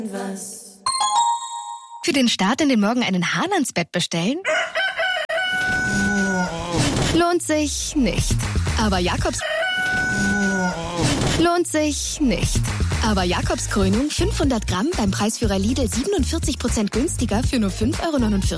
Für den Start in den Morgen einen Hahn ans Bett bestellen? Lohnt sich nicht. Aber lohnt sich nicht. Aber Jakobskrönung 500 Gramm beim Preisführer Lidl 47% günstiger für nur 5,49 €